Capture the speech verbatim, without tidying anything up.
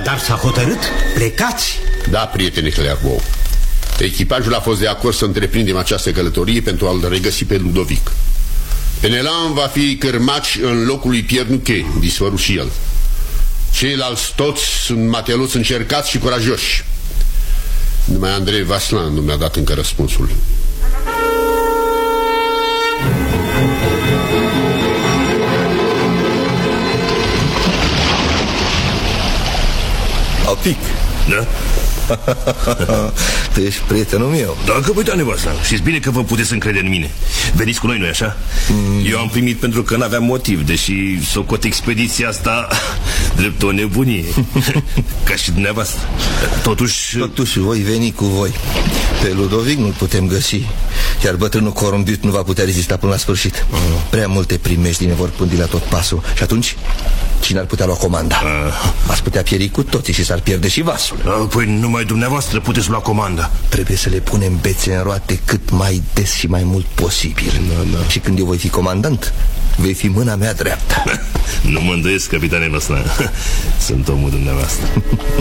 Așadar s-a hotărât? Plecați? Da, prietene Clervaux. Echipajul a fost de acord să întreprindem această călătorie pentru a-l regăsi pe Ludovic. Penelon va fi cârmaci în locul lui Pierre Nuchet, dispărut și el. Ceilalți toți sunt mateloți încercați și curajoși. Numai Andrei Vaslan nu mi-a dat încă răspunsul. Apic. Da? Tu ești prietenul meu. Da, capitane Vaslan, știți bine că vă puteți încrede în mine. Veniți cu noi, nu-i așa? mm. Eu am primit pentru că n-aveam motiv, deși socot expediția asta drept o nebunie. Ca și dumneavoastră. Totuși... Totuși voi veni cu voi. Pe Ludovic nu-l putem găsi. Iar bătrânul corumbit nu va putea rezista până la sfârșit. mm. Prea multe primejdii ne vor pândi la tot pasul. Și atunci, cine ar putea lua comanda? uh. Ați putea pieri cu toții și s-ar pierde și vasul. uh, Păi numai dumneavoastră puteți lua comanda. Trebuie să le punem bețe în roate cât mai des și mai mult posibil. da, da. Și când eu voi fi comandant, vei fi mâna mea dreaptă. Nu mă îndoiesc, capitane Vaslan. Sunt omul dumneavoastră.